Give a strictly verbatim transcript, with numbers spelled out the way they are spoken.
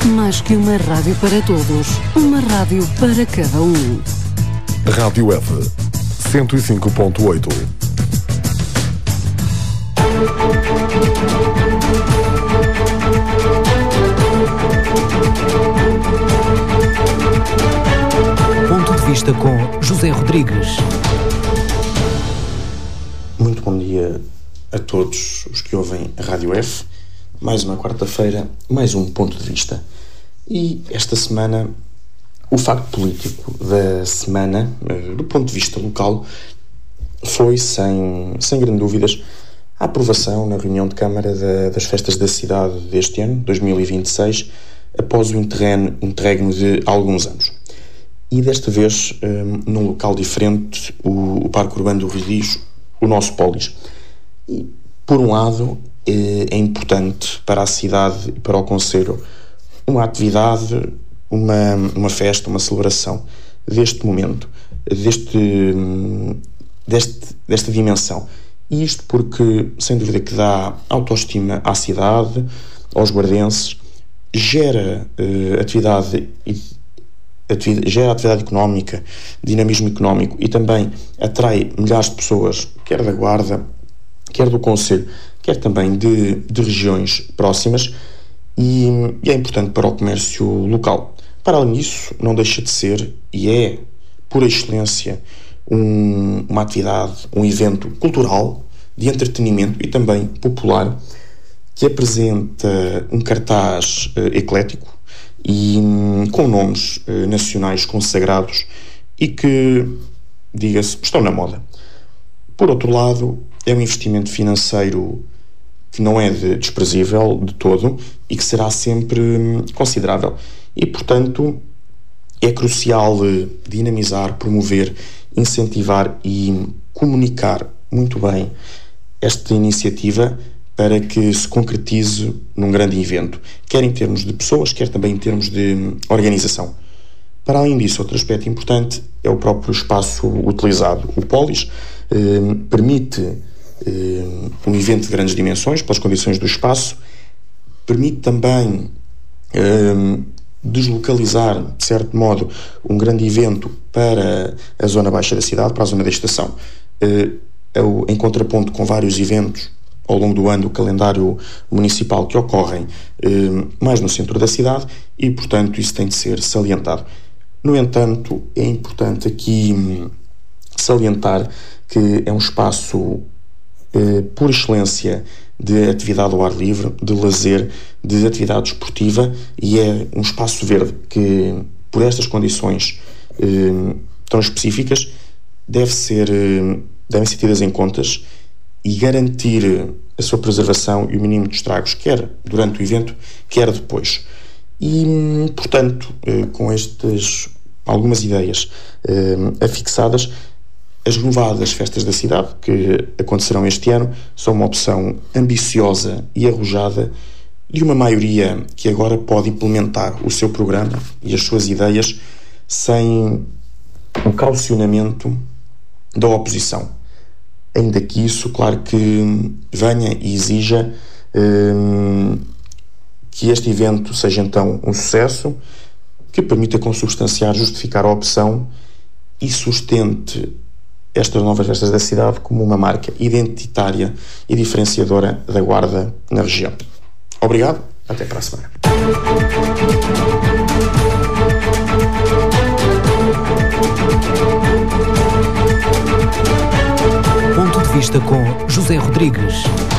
Mais que uma rádio para todos, uma rádio para cada um. Rádio F, cento e cinco ponto oito. Ponto de vista com José Rodrigues. Muito bom dia a todos os que ouvem a Rádio F. Mais uma quarta-feira, mais um ponto de vista. E esta semana, o facto político da semana, do ponto de vista local, foi, sem, sem grandes dúvidas, a aprovação na reunião de Câmara da, das festas da cidade deste ano, dois mil e vinte e seis, após o interregno, interregno de alguns anos. E desta vez, um, num local diferente, o, o Parque Urbano do Ridijo, o nosso Polis. E, por um lado, é, é importante para a cidade e para o concelho uma atividade, uma, uma festa, uma celebração deste momento, deste, deste, desta dimensão. E isto porque, sem dúvida, que dá autoestima à cidade, aos guardenses, gera uh, atividade, atividade, gera atividade económica, dinamismo económico e também atrai milhares de pessoas, quer da Guarda, quer do concelho, quer também de, de regiões próximas, e, e é importante para o comércio local. Para além disso, não deixa de ser, e é, por excelência, um, uma atividade, um evento cultural, de entretenimento e também popular, que apresenta um cartaz uh, eclético e um, com nomes uh, nacionais consagrados e que, diga-se, estão na moda. Por outro lado, é um investimento financeiro que não é de desprezível de todo e que será sempre um, considerável. E, portanto, é crucial uh, dinamizar, promover, incentivar e comunicar muito bem esta iniciativa para que se concretize num grande evento, quer em termos de pessoas, quer também em termos de um, organização. Para além disso, outro aspecto importante é o próprio espaço utilizado. O Polis um, permite um, um evento de grandes dimensões, pelas condições do espaço, permite também um, deslocalizar, de certo modo, um grande evento para a zona baixa da cidade, para a zona da estação, uh, em contraponto com vários eventos ao longo do ano do calendário municipal que ocorrem uh, mais no centro da cidade e, portanto, isso tem de ser salientado. No entanto, é importante aqui um, salientar que é um espaço uh, por excelência de atividade ao ar livre, de lazer, de atividade esportiva, e é um espaço verde que, por estas condições eh, tão específicas, deve ser, eh, devem ser tidas em contas e garantir a sua preservação e o mínimo de estragos, quer durante o evento, quer depois. E, portanto, eh, com estas algumas ideias eh, afixadas, as renovadas festas da cidade, que acontecerão este ano, são uma opção ambiciosa e arrojada de uma maioria que agora pode implementar o seu programa e as suas ideias sem o calcionamento da oposição. Ainda que isso, claro que venha e exija hum, que este evento seja então um sucesso, que permita consubstanciar, justificar a opção e sustente estas novas festas da cidade como uma marca identitária e diferenciadora da Guarda na região. Obrigado, até para a semana. Ponto de vista com José Rodrigues.